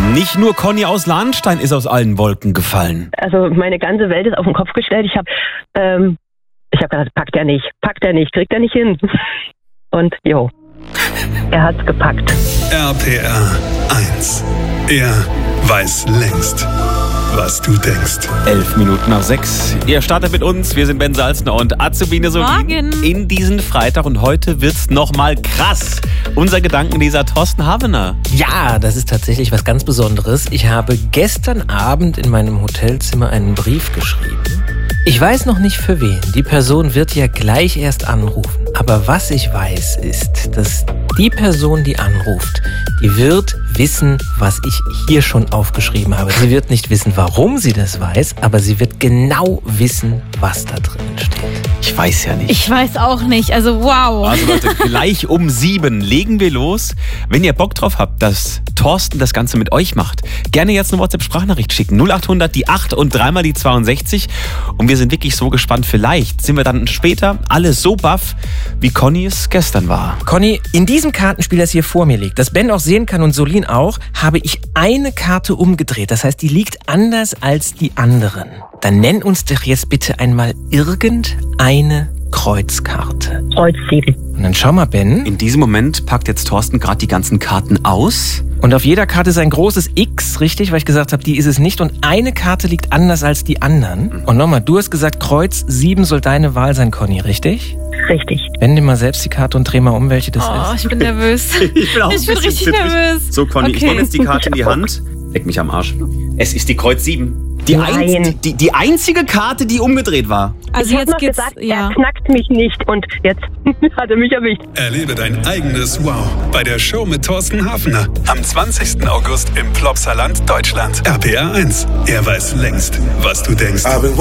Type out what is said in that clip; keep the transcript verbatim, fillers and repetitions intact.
Nicht nur Conny aus Lahnstein ist aus allen Wolken gefallen. Also meine ganze Welt ist auf den Kopf gestellt. Ich habe ähm, ich hab gedacht, packt er nicht, packt er nicht, kriegt er nicht hin. Und jo, er hat's gepackt. R P R eins. Er weiß längst, was du denkst. Elf Minuten nach sechs. Ihr startet mit uns. Wir sind Ben Salzner und Azubine Solin in diesen Freitag. Und heute wird's nochmal krass. Unser Gedankenleser Thorsten Havener. Ja, das ist tatsächlich was ganz Besonderes. Ich habe gestern Abend in meinem Hotelzimmer einen Brief geschrieben. Ich weiß noch nicht für wen. Die Person wird ja gleich erst anrufen. Aber was ich weiß, ist, dass die Person, die anruft, die wird wissen, was ich hier schon aufgeschrieben habe. Sie wird nicht wissen, warum sie das weiß, aber sie wird genau wissen, was da drin steht. Ich weiß ja nicht. Ich weiß auch nicht. Also wow. Also Leute, gleich um sieben legen wir los. Wenn ihr Bock drauf habt, dass Thorsten das Ganze mit euch macht, gerne jetzt eine WhatsApp-Sprachnachricht schicken. null achthundert, die acht und dreimal die zweiundsechzig. Und wir sind wirklich so gespannt. Vielleicht sind wir dann später alle so baff, wie Conny es gestern war. Conny, in diesem Kartenspiel, das hier vor mir liegt, das Ben auch sehen kann und Solin auch, habe ich eine Karte umgedreht. Das heißt, die liegt anders als die anderen. Dann nenn uns doch jetzt bitte einmal irgendeine Kreuzkarte. Kreuz sieben. Und dann schau mal, Ben. In diesem Moment packt jetzt Thorsten gerade die ganzen Karten aus. Und auf jeder Karte ist ein großes X, richtig? Weil ich gesagt habe, die ist es nicht. Und eine Karte liegt anders als die anderen. Und nochmal, du hast gesagt, Kreuz sieben soll deine Wahl sein, Conny, richtig? Richtig. Wende mal selbst die Karte und dreh mal um, welche das Oh, ist. ich bin nervös. Ich bin auch Ich bin richtig nervös. So, Conny, Okay. ich nehme jetzt die Karte in die Hand. Leck mich am Arsch. Es ist die Kreuz sieben. Die, Nein. einz- die, die einzige Karte, die umgedreht war. Also ich habe jetzt noch geht's, gesagt, ja. er knackt mich nicht. Und jetzt hat er mich erwischt. Erlebe dein eigenes Wow bei der Show mit Thorsten Hafner. Am zwanzigsten August im Plopsaland, Deutschland. R P R eins. Er weiß längst, was du denkst.